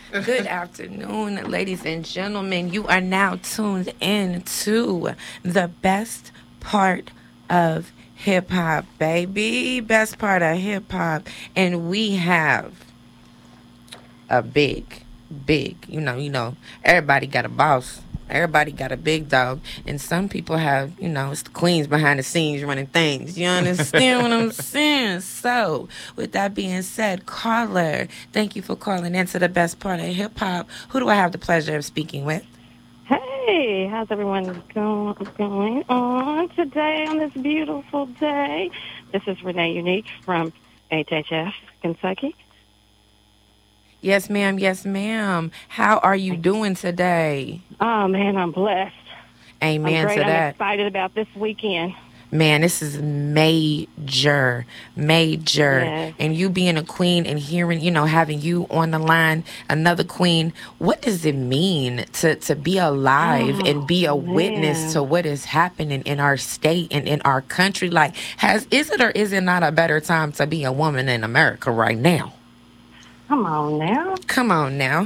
Good afternoon, ladies and gentlemen. You are now tuned in to the best part of hip hop, baby. Best part of hip hop. And we have a big, everybody got a boss. Everybody got a big dog. And some people have, it's the queens behind the scenes running things. You understand what I'm saying? So, with that being said, caller, thank you for calling into the best part of hip hop. Who do I have the pleasure of speaking with? Hey, how's everyone going on today on this beautiful day? This is Renee Unique from HHF, Kentucky. Yes, ma'am. Yes, ma'am. How are you doing today? Oh, man, I'm blessed. I'm Amen to great. I'm that. excited about this weekend. Man, this is major. Yes. And you being a queen and hearing, having you on the line, another queen, what does it mean to be alive and be a witness to Man. what is happening in our state and in our country? Like, is it or is it not a better time to be a woman in America right now? Come on now. Come on now.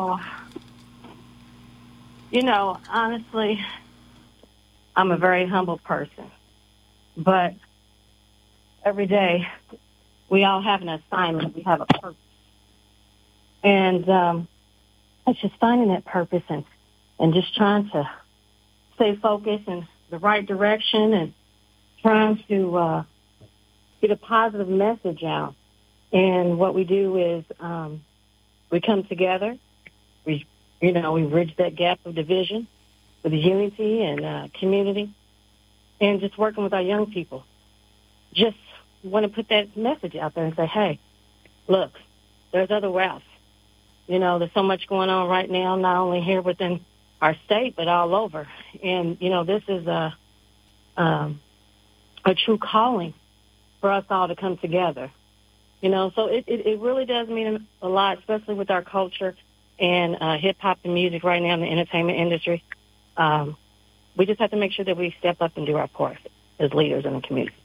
Honestly, I'm a very humble person. But every day, we all have an assignment. We have a purpose. And it's just finding that purpose and just trying to stay focused in the right direction and trying to get a positive message out. And what we do is we come together. We bridge that gap of division with unity and community. And just working with our young people. Just want to put that message out there and say, hey, look, there's other routes. There's so much going on right now, not only here within our state, but all over. And, this is a true calling for us all to come together. So it really does mean a lot, especially with our culture and hip-hop and music right now in the entertainment industry. We just have to make sure that we step up and do our part as leaders in the community.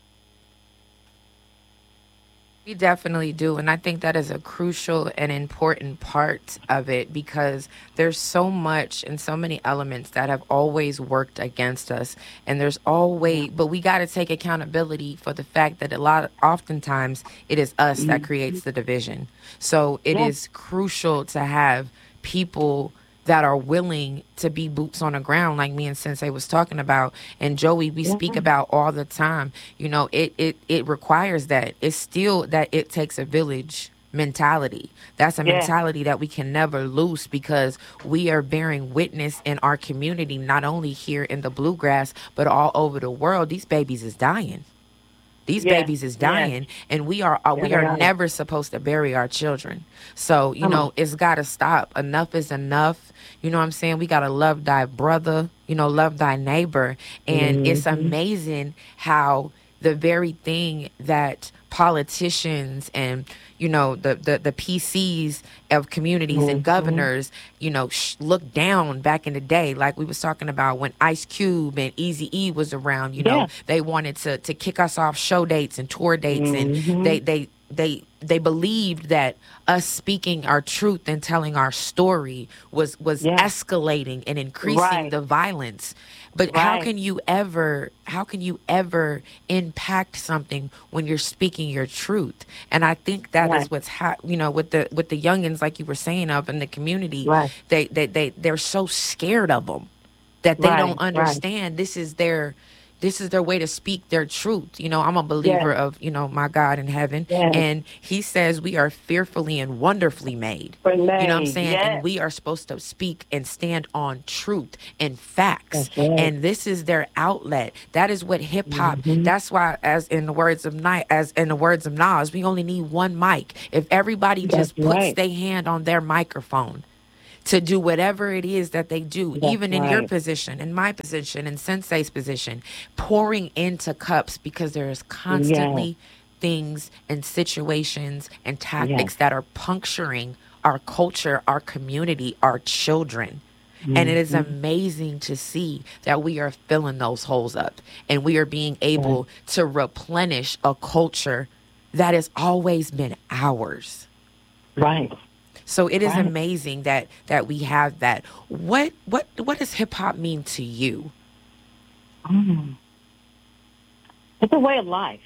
We definitely do. And I think that is a crucial and important part of it because there's so much and so many elements that have always worked against us. And there's always, but we got to take accountability for the fact that oftentimes it is us that creates the division. So it is crucial to have people that are willing to be boots on the ground, like me and Sensei was talking about, and Joey, we speak about all the time. It requires that. It's still that it takes a village mentality. That's a mentality that we can never lose because we are bearing witness in our community, not only here in the Bluegrass, but all over the world. These babies is dying. These babies is dying, and we are never supposed to bury our children. So, it's got to stop. Enough is enough. You know what I'm saying? We got to love thy brother, love thy neighbor. And it's amazing how the very thing that politicians and the PCs of communities and governors look down back in the day, like we was talking about when Ice Cube and Eazy-E was around. They wanted to kick us off show dates and tour dates, and they believed that us speaking our truth and telling our story was escalating and increasing the violence. But how can you ever impact something when you're speaking your truth? And I think that is what's with the youngins, like you were saying, of in the community. They're so scared of them that they don't understand this is their way to speak their truth. I'm a believer of, my God in heaven. And he says we are fearfully and wonderfully made. You know what I'm saying? And we are supposed to speak and stand on truth and facts. And this is their outlet. That is what hip hop, that's why, as in the words of Nas, we only need one mic. If everybody just puts their hand on their microphone to do whatever it is that they do, even in your position, in my position, in Sensei's position, pouring into cups, because there is constantly things and situations and tactics that are puncturing our culture, our community, our children. And it is amazing to see that we are filling those holes up and we are being able to replenish a culture that has always been ours. Right. So it is Right. amazing that we have that. What does hip hop mean to you? Mm. It's a way of life.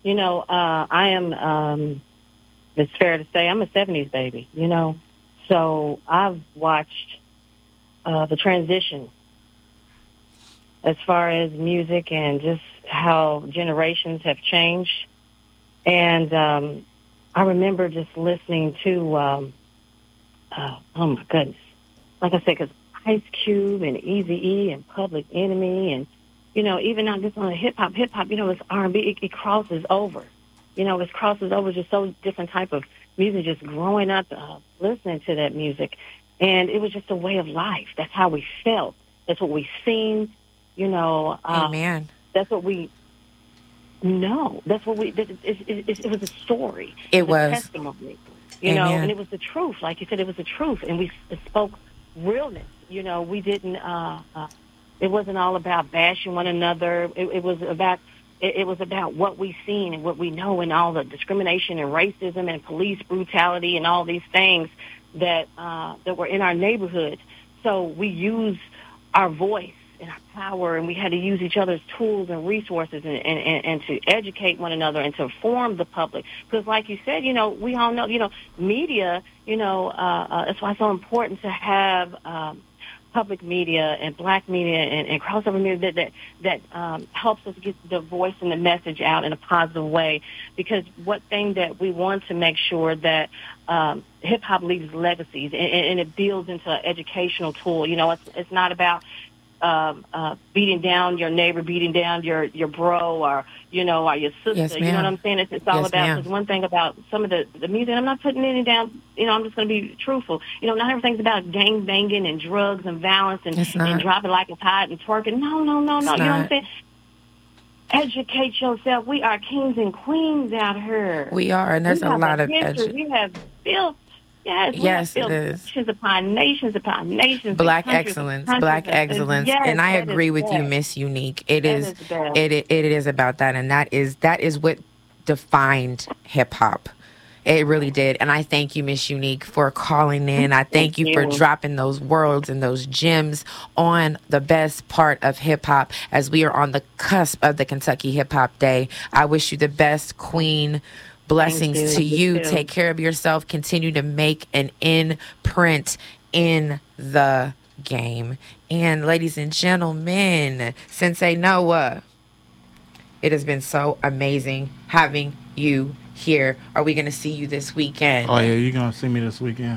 I am, it's fair to say, I'm a 70s baby, So I've watched the transition as far as music and just how generations have changed. And I remember just listening to, oh my goodness, like I said, because Ice Cube and Eazy-E and Public Enemy and, even not just on hip hop, it's R&B, it crosses over. It crosses over just so different type of music, just growing up, listening to that music. And it was just a way of life. That's how we felt. That's what we seen, Amen. that's what we know. That's what it was a story. It It was a was. testimony, and Amen. it was the truth. Like you said, it was the truth. And we spoke realness. We didn't, it wasn't all about bashing one another. It was about what we seen and what we know and all the discrimination and racism and police brutality and all these things that were in our neighborhood. So we used our voice and our power, and we had to use each other's tools and resources and to educate one another and to inform the public. Because like you said, we all know, media, that's why it's so important to have public media and black media and crossover media that helps us get the voice and the message out in a positive way. Because what thing that we want to make sure that hip hop leaves legacies and it builds into an educational tool. It's not about beating down your neighbor, beating down your bro or or your sister. Yes, You know what ma'am. I'm saying? It's all Yes, about, ma'am. because one thing about some of the music, I'm not putting any down. I'm just going to be truthful. Not everything's about gang banging and drugs and violence It's and not. dropping like it's hot and twerking. No, no, no, It's no. You know what I'm not. saying? Educate yourself. We are kings and queens out here. We are, and We there's a have a lot of history. We have built, yes, we have Yes, it built is. nations upon nations, and Black countries upon excellence, countries. black excellence, Yes, and I that is agree with you, best. Miss Unique. It That is, is best. it is about that, and that is what defined hip hop. It really did, and I thank you, Miss Unique, for calling in. I Thank thank you for you. dropping those worlds and those gems on the best part of hip hop as we are on the cusp of the Kentucky Hip Hop Day. I wish you the best, Queen. Thank Blessings you. to You you. too. Take care of yourself. Continue to make an imprint in the game. And ladies and gentlemen, Sensei Noah, it has been so amazing having you here. Are we going to see you this weekend? Oh yeah, you're gonna see me this weekend.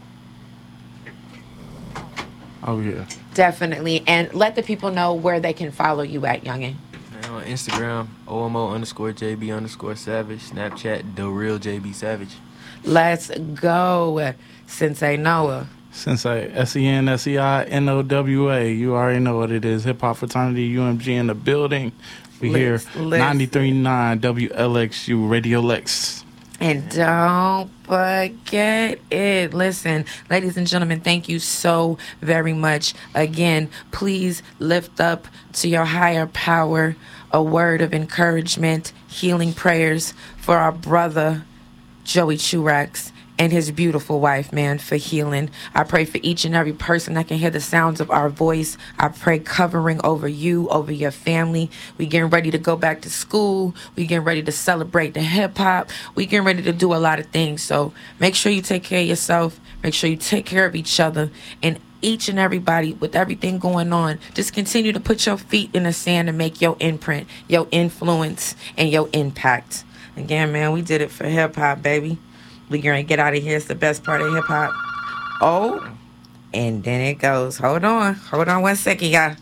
Oh yeah. Definitely. And let the people know where they can follow you at, Youngin. Man, on Instagram, OMO_JB_Savage. Snapchat, The Real JB Savage. Let's go, Sensei Noah. Sensei, SENSEINOWA. You already know what it is. Hip Hop Fraternity UMG in the building. We here, Listen. 93.9 WLXU Radio Lex. And don't forget it. Listen, ladies and gentlemen, thank you so very much. Again, please lift up to your higher power a word of encouragement, healing prayers for our brother, Joey Churax, and his beautiful wife, man, for healing. I pray for each and every person that can hear the sounds of our voice. I pray covering over you, over your family. We getting ready to go back to school. We getting ready to celebrate the hip hop. We getting ready to do a lot of things. So make sure you take care of yourself. Make sure you take care of each other. And each and everybody, with everything going on, just continue to put your feet in the sand and make your imprint, your influence, and your impact. Again, man, we did it for hip hop, baby. We gonna get out of here. It's the best part of hip hop. Oh, and then it goes. Hold on 1 second, y'all.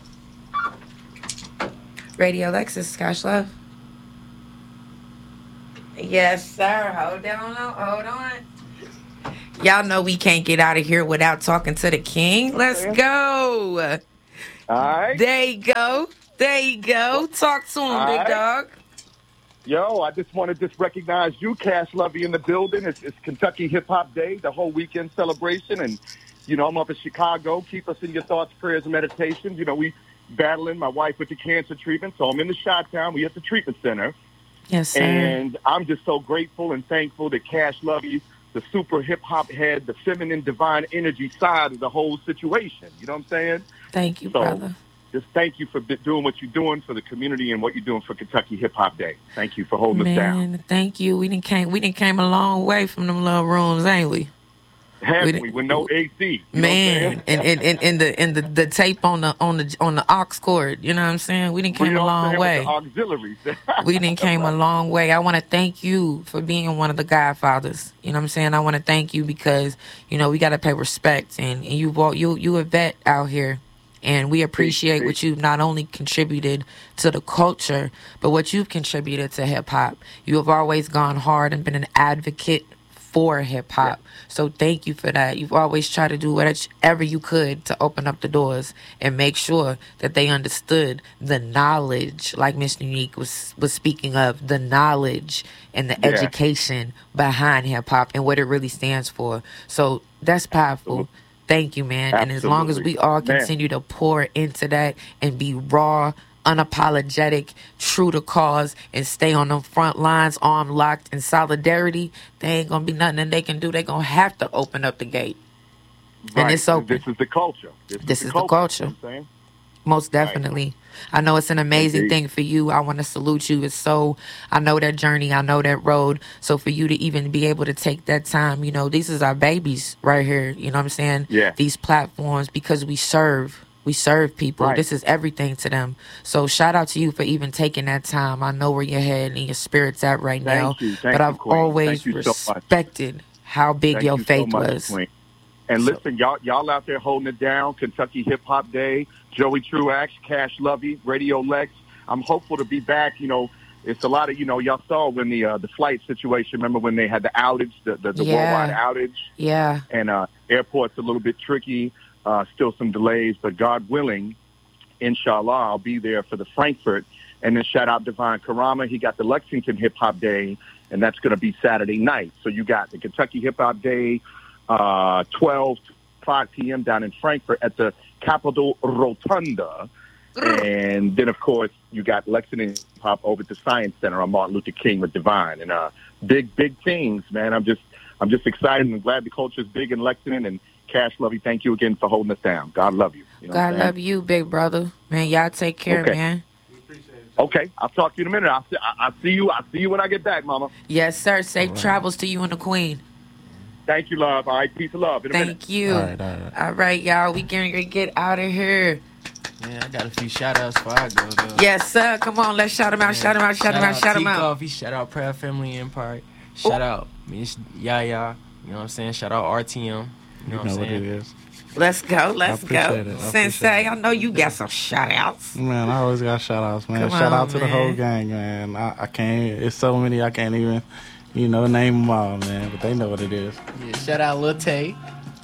Radio Lexus, Scotch Love. Yes, sir. Hold on. Y'all know we can't get out of here without talking to the king. Let's go. All right. There you go. Talk to him, All big right. dog. Yo, I just want to recognize you, Cash Lovey, in the building. It's Kentucky Hip Hop Day, the whole weekend celebration. And, I'm up in Chicago. Keep us in your thoughts, prayers, and meditations. We battling my wife with the cancer treatment. So I'm in the Chi-Town. We at the treatment center. Yes, sir. And I'm just so grateful and thankful that Cash Lovey the super hip-hop head, the feminine divine energy side of the whole situation. You know what I'm saying? Thank you, So, brother. just thank you for doing what you're doing for the community and what you're doing for Kentucky Hip Hop Day. Thank you for holding us down. Man, thank you. We didn't came a long way from them little rooms, ain't we? Have we with no AC? Man, and the tape on the aux cord. You know what I'm saying? We didn't came a long way. The auxiliaries. We didn't came a long way. I want to thank you for being one of the godfathers. You know what I'm saying? I want to thank you because we got to pay respect, and you a vet out here. And we appreciate what you've not only contributed to the culture, but what you've contributed to hip hop. You have always gone hard and been an advocate for hip hop. Yeah. So thank you for that. You've always tried to do whatever you could to open up the doors and make sure that they understood the knowledge, like Miss Unique was speaking of, the knowledge and the education behind hip hop and what it really stands for. So that's powerful. Thank you, man. Absolutely. And as long as we all continue to pour into that and be raw, unapologetic, true to cause, and stay on the front lines, arm locked in solidarity, there ain't gonna be nothing that they can do. They're gonna have to open up the gate. Right. And it's open. This is the culture. This is the culture. You know what I'm saying? Most definitely. Right. I know it's an amazing thing for you. I want to salute you. I know that journey. I know that road. So for you to even be able to take that time, these is our babies right here. You know what I'm saying? Yeah. These platforms, because we serve people. Right. This is everything to them. So shout out to you for even taking that time. I know where your head and your spirit's at right now. But I've always respected how big your faith was. Queen. And listen, y'all out there holding it down. Kentucky Hip Hop Day, Joey Truax, Cash Lovey, Radio Lex. I'm hopeful to be back. It's a lot of, y'all saw when the flight situation, remember when they had the outage, the worldwide outage? Yeah. And airport's a little bit tricky, still some delays, but God willing, inshallah, I'll be there for the Frankfurt. And then shout out Divine Karama. He got the Lexington Hip Hop Day, and that's going to be Saturday night. So you got the Kentucky Hip Hop Day, 12 to 5 p.m. down in Frankfurt at the Capitol Rotunda. And then, of course, you got Lexington Hip Hop over at the Science Center on Martin Luther King with Divine. And big things, man. I'm just excited and glad the culture is big in Lexington. And Cash Lovey, thank you again for holding us down. God love you. God love you, big brother. Man, y'all take care, man. Okay, I'll talk to you in a minute. I'll see you when I get back, Mama. Yes, sir. Safe travels to you and the Queen. Thank you, love. All right, peace of love. Thank you. All right, y'all. We getting get out of here. Man, I got a few shout-outs before I go, though. Yes, sir. Come on, let's shout them out, shout them out. Coffee, shout out Proud Family Empire. Shout out Miss Yaya. You know what I'm saying? Shout out RTM. You know what I'm saying? What it is. Let's go. Sensei, I know you got some shout-outs. Man, I always got shout-outs, man. Shout out to the whole gang, man. I can't, it's so many I can't even... name them all, man, but they know what it is. Yeah, shout out Lil Tay.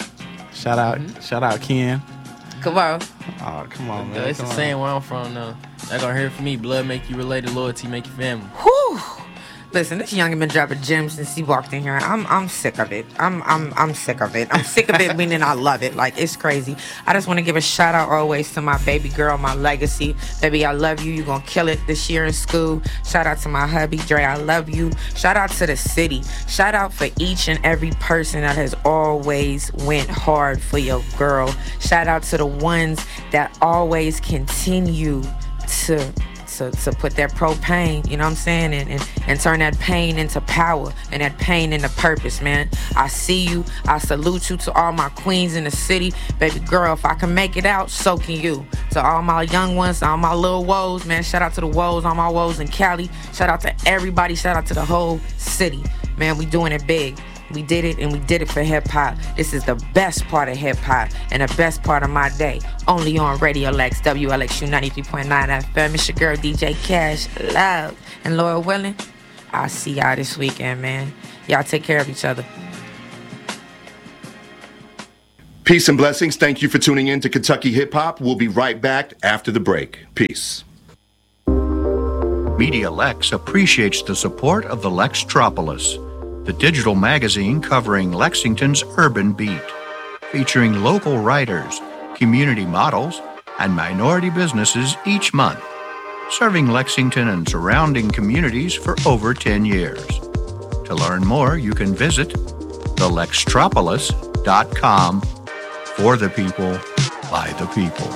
Shout out Ken. Come on. Oh, come on, man. It's the same where I'm from, though. They're gonna hear it from me. Blood make you related, loyalty make you family. Whew. Listen, this youngin' been dropping gems since he walked in here. I'm sick of it. I'm sick of it. I'm sick of it, meaning I love it. Like, it's crazy. I just want to give a shout out always to my baby girl, my legacy. Baby, I love you. You gonna kill it this year in school. Shout out to my hubby, Dre, I love you. Shout out to the city. Shout out for each and every person that has always went hard for your girl. Shout out to the ones that always continue to put that propane, you know what I'm saying, and turn that pain into power and that pain into purpose, man. I see you. I salute you to all my queens in the city. Baby girl, if I can make it out, so can you. To all my young ones, all my little woes, man. Shout out to the woes, all my woes in Cali. Shout out to everybody. Shout out to the whole city. Man, we doing it big. We did it, and we did it for hip-hop. This is the best part of hip-hop and the best part of my day. Only on Radio Lex, WLXU 93.9 FM. It's your girl, DJ Cash Love. And Lord willing, I'll see y'all this weekend, man. Y'all take care of each other. Peace and blessings. Thank you for tuning in to Kentucky Hip Hop. We'll be right back after the break. Peace. Media Lex appreciates the support of the Lextropolis, the digital magazine covering Lexington's urban beat, featuring local writers, community models, and minority businesses each month, serving Lexington and surrounding communities for over 10 years. To learn more, you can visit thelextropolis.com. For the people, by the people.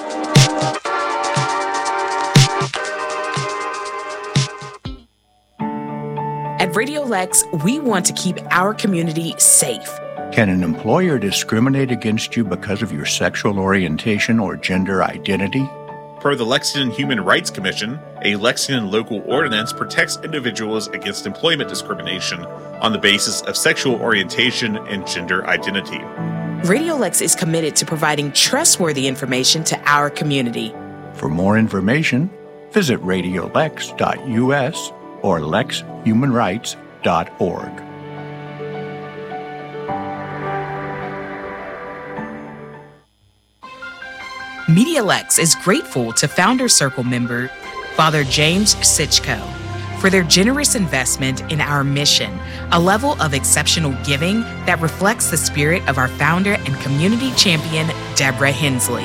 At Radio Lex, we want to keep our community safe. Can an employer discriminate against you because of your sexual orientation or gender identity? Per the Lexington Human Rights Commission, a Lexington local ordinance protects individuals against employment discrimination on the basis of sexual orientation and gender identity. Radio Lex is committed to providing trustworthy information to our community. For more information, visit radiolex.us or lexhumanrights.org. Media Lex is grateful to Founder Circle member Father James Sitchko for their generous investment in our mission, a level of exceptional giving that reflects the spirit of our founder and community champion, Deborah Hensley.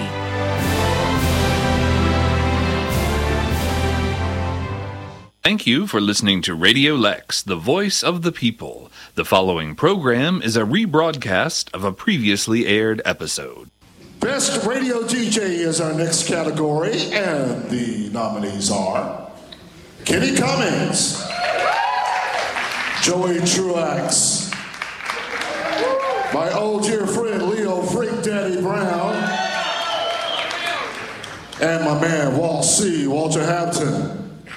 Thank you for listening to Radio Lex, the voice of the people. The following program is a rebroadcast of a previously aired episode. Best Radio DJ is our next category, and the nominees are Kenny Cummings, Joey Truax, my old dear friend Leo Freak Daddy Brown, and my man Walter Hampton.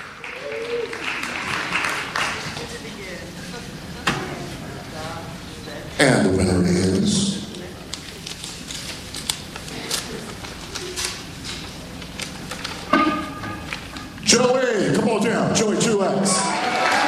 And the winner is Joey. Come on down, Joey Truax.